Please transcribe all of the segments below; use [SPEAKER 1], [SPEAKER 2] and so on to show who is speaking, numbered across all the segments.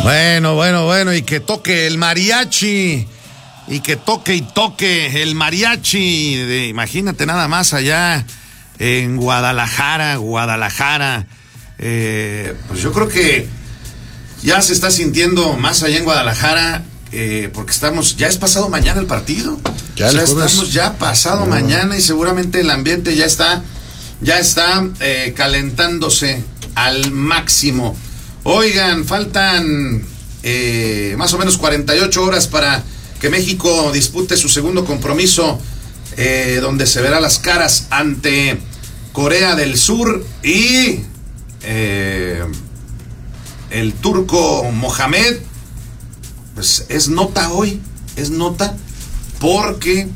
[SPEAKER 1] Bueno, y que toque el mariachi. Y que toque el mariachi. Imagínate nada más allá en Guadalajara. Pues yo creo que ya se está sintiendo más allá en Guadalajara, porque ya es pasado mañana el partido. Estamos ya pasado mañana y seguramente el ambiente ya está calentándose al máximo. Oigan, faltan más o menos 48 horas para que México dispute su segundo compromiso, donde se verá las caras ante Corea del Sur y el turco Mohamed. Pues es nota hoy, porque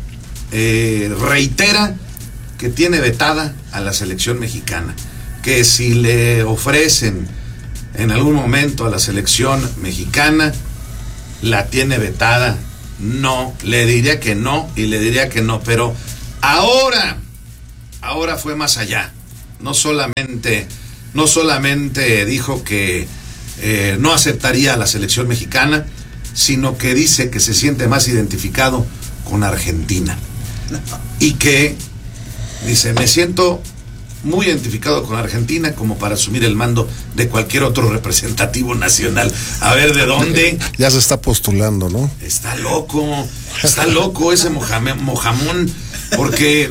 [SPEAKER 1] reitera que tiene vetada a la selección mexicana, que si le ofrecen en algún momento a la selección mexicana, la tiene vetada. No, le diría que no, pero ahora fue más allá. No solamente dijo que no aceptaría a la selección mexicana, sino que dice que se siente más identificado con Argentina. Y que dice, me siento muy identificado con Argentina como para asumir el mando de cualquier otro representativo nacional. A ver, ¿de dónde?
[SPEAKER 2] Ya se está postulando, ¿no?
[SPEAKER 1] Está loco ese Mojamón, porque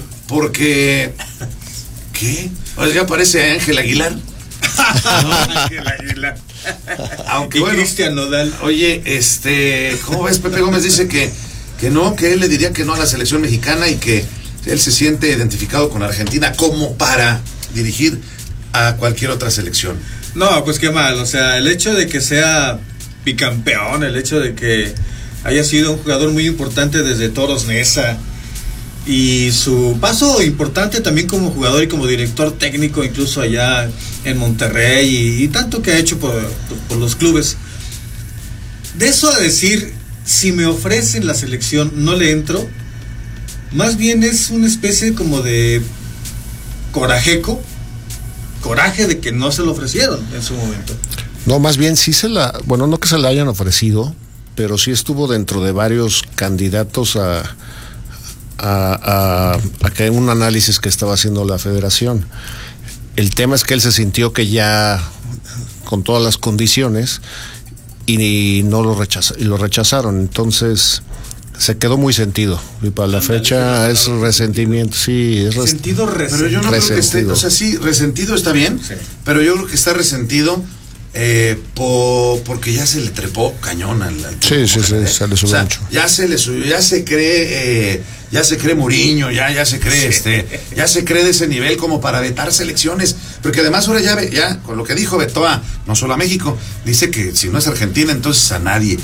[SPEAKER 1] ¿qué? Ya parece Ángel Aguilar.
[SPEAKER 3] Ángel Aguilar.
[SPEAKER 1] Aunque
[SPEAKER 3] y Cristian Nodal.
[SPEAKER 1] Oye, ¿cómo ves? Pepe Gómez dice que no, que él le diría que no a la selección mexicana y que él se siente identificado con Argentina como para dirigir a cualquier otra selección.
[SPEAKER 3] No, pues qué mal, o sea, el hecho de que sea bicampeón, el hecho de que haya sido un jugador muy importante desde Toros Neza y su paso importante también como jugador y como director técnico incluso allá en Monterrey y tanto que ha hecho por los clubes. De eso a decir, si me ofrecen la selección no le entro, más bien es una especie como de coraje de que no se lo ofrecieron en su momento.
[SPEAKER 2] No, más bien sí no que se la hayan ofrecido, pero sí estuvo dentro de varios candidatos a que un análisis que estaba haciendo la federación. El tema es que él se sintió que ya con todas las condiciones y lo rechazaron, entonces se quedó muy sentido y para la fecha es resentimiento, sí, es
[SPEAKER 3] sentido resentido.
[SPEAKER 1] Pero yo no creo que esté, o sea, sí, resentido está bien, sí, pero yo creo que está resentido porque ya se le trepó cañón al
[SPEAKER 2] sí, se le subió mucho.
[SPEAKER 1] Ya se le subió, ya se cree Mourinho, ya se cree ya se cree de ese nivel como para vetar selecciones, porque además ahora ya con lo que dijo vetó no solo a México, dice que si no es Argentina entonces a nadie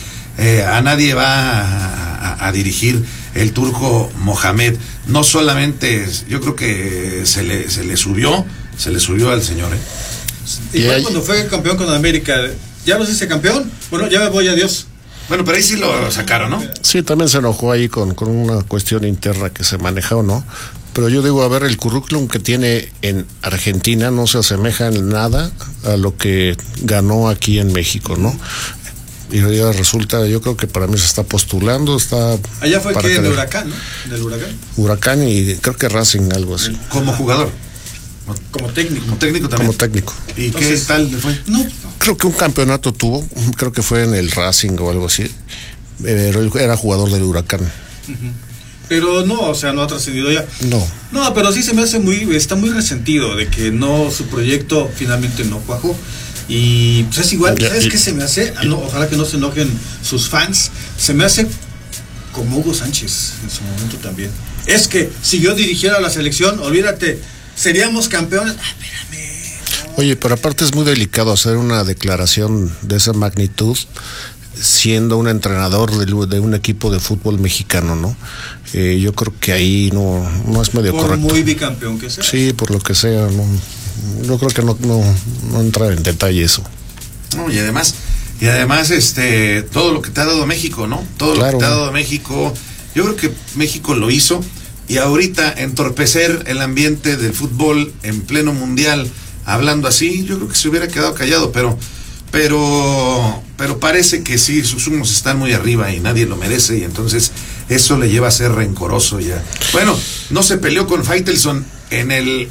[SPEAKER 1] va a dirigir el turco Mohamed. No solamente, yo creo que se le subió al señor.
[SPEAKER 3] Igual cuando fue campeón con América, ya no se hice campeón, bueno, ya me voy, adiós.
[SPEAKER 1] Bueno, pero ahí sí lo sacaron, ¿no?
[SPEAKER 2] Sí, también se enojó ahí con una cuestión interna que se maneja o no. Pero yo digo, a ver, el currículum que tiene en Argentina no se asemeja en nada a lo que ganó aquí en México, ¿no? Y ya resulta, yo creo que para mí se está postulando,
[SPEAKER 3] allá fue que en el Huracán, ¿no? ¿Del Huracán?
[SPEAKER 2] Huracán y creo que Racing, algo así.
[SPEAKER 1] Como jugador.
[SPEAKER 3] Como técnico
[SPEAKER 1] también.
[SPEAKER 2] Como técnico.
[SPEAKER 1] ¿Y entonces, qué tal le fue?
[SPEAKER 2] No, creo que un campeonato tuvo, creo que fue en el Racing o algo así, pero él era jugador del Huracán.
[SPEAKER 3] Uh-huh. Pero no, o sea, no ha trascendido ya.
[SPEAKER 2] No,
[SPEAKER 3] pero sí se me hace está muy resentido de que su proyecto finalmente no cuajó. Y pues es igual, ¿sabes qué se me hace? Ojalá que no se enojen sus fans. Se me hace como Hugo Sánchez en su momento también. Es que si yo dirigiera la selección, olvídate, seríamos campeones. Espérame.
[SPEAKER 2] Oye, pero aparte es muy delicado hacer una declaración de esa magnitud siendo un entrenador de un equipo de fútbol mexicano, ¿no? Yo creo que ahí no es medio correcto.
[SPEAKER 3] Por muy bicampeón que sea.
[SPEAKER 2] Sí, por lo que sea, no. Yo creo que no entra en detalle eso.
[SPEAKER 1] No, y además todo lo que te ha dado México, ¿no? Todo lo que te ha dado México, yo creo que México lo hizo, y ahorita entorpecer el ambiente del fútbol en pleno mundial hablando así, yo creo que se hubiera quedado callado, pero parece que sí, sus humos están muy arriba y nadie lo merece, y entonces eso le lleva a ser rencoroso ya. Bueno, no se peleó con Faitelson en el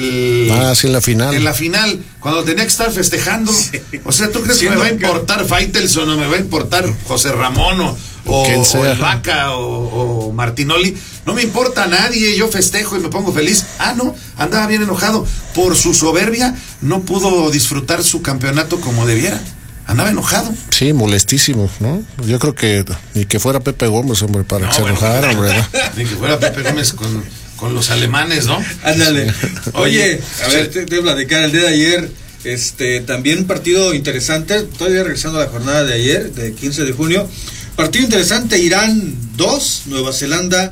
[SPEAKER 2] sí, en la final.
[SPEAKER 1] En la final, cuando tenía que estar festejando. Sí. O sea, ¿tú crees que me va a importar Faitelson o me va a importar José Ramón o el Vaca o Martinoli? No me importa a nadie, yo festejo y me pongo feliz. No, andaba bien enojado. Por su soberbia no pudo disfrutar su campeonato como debiera. Andaba enojado.
[SPEAKER 2] Sí, molestísimo, ¿no? Yo creo que ni que fuera Pepe Gómez, hombre, para que se enojara, hombre, ¿no?
[SPEAKER 1] Ni que fuera Pepe Gómez con los alemanes, ¿no?
[SPEAKER 3] Ándale. Oye, a ver, te platicar el día de ayer, también un partido interesante, todavía regresando a la jornada de ayer, de 15 de junio, partido interesante, Irán 2, Nueva Zelanda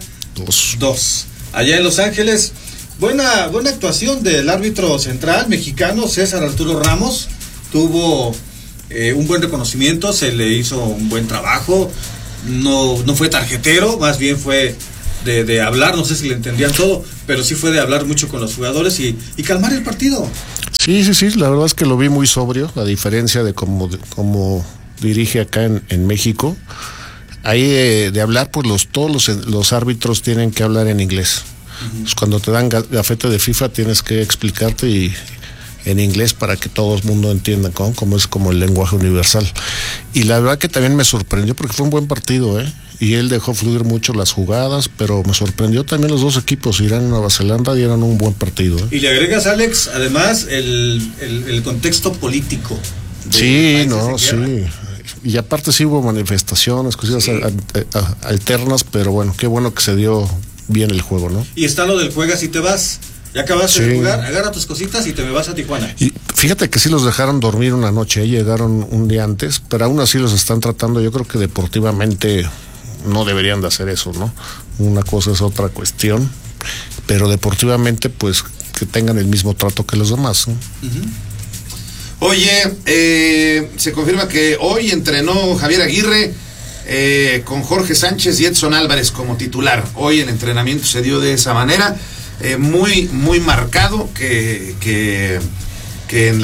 [SPEAKER 3] 2. Allá en Los Ángeles, buena actuación del árbitro central mexicano, César Arturo Ramos, tuvo un buen reconocimiento, se le hizo un buen trabajo, no fue tarjetero, más bien fue de hablar, no sé si le entendían todo, pero sí fue de hablar mucho con los jugadores y calmar el partido. Sí,
[SPEAKER 2] la verdad es que lo vi muy sobrio, a diferencia de cómo dirige acá en México. Ahí de hablar, pues todos los árbitros tienen que hablar en inglés. Uh-huh. Pues cuando te dan gafete de FIFA tienes que explicarte en inglés para que todo el mundo entienda cómo es como el lenguaje universal. Y la verdad que también me sorprendió porque fue un buen partido, y él dejó fluir mucho las jugadas, pero me sorprendió también los dos equipos, Irán y Nueva Zelanda, dieron un buen partido.
[SPEAKER 3] Y le agregas, Alex, además el contexto político.
[SPEAKER 2] Sí, sí. Y aparte sí hubo manifestaciones, cosas alternas, pero bueno, qué bueno que se dio bien el juego, ¿no?
[SPEAKER 3] Y está lo del juegas y te vas. Ya acabaste de jugar, agarra tus cositas y te me vas a Tijuana.
[SPEAKER 2] Y fíjate que sí los dejaron dormir una noche, llegaron un día antes, pero aún así los están tratando. Yo creo que deportivamente no deberían de hacer eso, ¿no? Una cosa es otra cuestión, pero deportivamente pues que tengan el mismo trato que los demás, ¿no?
[SPEAKER 1] Uh-huh. Oye, se confirma que hoy entrenó Javier Aguirre con Jorge Sánchez y Edson Álvarez como titular. Hoy el entrenamiento se dio de esa manera. Muy marcado que en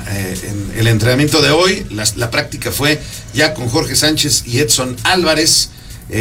[SPEAKER 1] el entrenamiento de hoy la práctica fue ya con Jorge Sánchez y Edson Álvarez.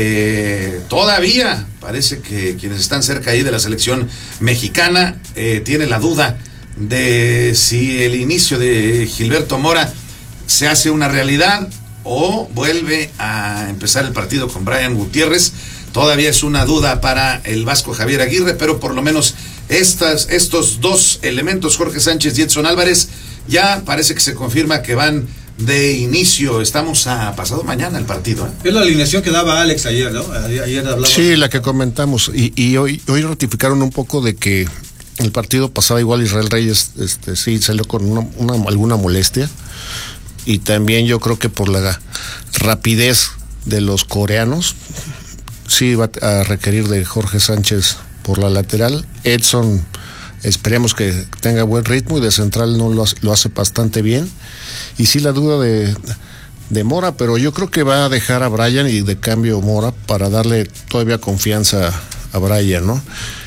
[SPEAKER 1] Todavía parece que quienes están cerca ahí de la selección mexicana tienen la duda de si el inicio de Gilberto Mora se hace una realidad o vuelve a empezar el partido con Brian Gutiérrez. Todavía es una duda para el vasco Javier Aguirre, pero por lo menos estos dos elementos, Jorge Sánchez y Edson Álvarez, ya parece que se confirma que van de inicio. Estamos a pasado mañana el partido.
[SPEAKER 3] Es la alineación que daba Alex ayer, ¿no? Ayer hablamos.
[SPEAKER 2] Sí, la que comentamos. Y hoy ratificaron un poco de que el partido pasado igual Israel Reyes sí salió con alguna molestia. Y también yo creo que por la rapidez de los coreanos sí va a requerir de Jorge Sánchez por la lateral. Edson, esperemos que tenga buen ritmo, y de central no lo hace bastante bien. Y sí la duda de Mora, pero yo creo que va a dejar a Brian y de cambio Mora para darle todavía confianza a Brian, ¿no?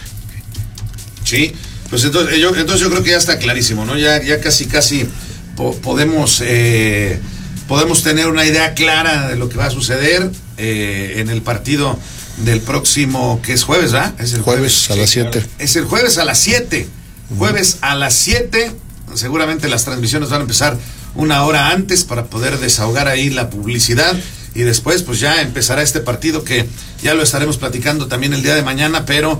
[SPEAKER 1] Sí, pues entonces yo creo que ya está clarísimo, ¿no? Ya casi podemos tener una idea clara de lo que va a suceder en el partido del próximo, que es jueves, ¿verdad? Es el
[SPEAKER 2] jueves a las 7.
[SPEAKER 1] Es el jueves a las 7. Jueves a las 7. Seguramente las transmisiones van a empezar una hora antes para poder desahogar ahí la publicidad, y después pues ya empezará este partido que ya lo estaremos platicando también el día de mañana, pero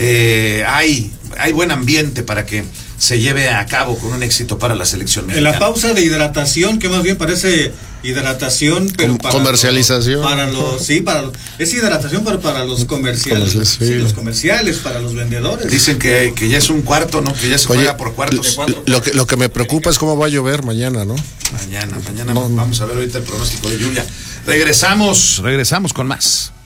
[SPEAKER 1] hay buen ambiente para que se lleve a cabo con un éxito para la selección mexicana.
[SPEAKER 3] En la pausa de hidratación, que más bien parece hidratación, pero para
[SPEAKER 2] comercialización.
[SPEAKER 3] Es hidratación, pero para los comerciales. Los comerciales, para los vendedores.
[SPEAKER 1] Dicen que ya es un cuarto, ¿no? Que ya se juega por cuartos.
[SPEAKER 2] Lo que me preocupa es cómo va a llover mañana, ¿no?
[SPEAKER 1] Mañana vamos a ver ahorita el pronóstico de lluvia. Regresamos con más.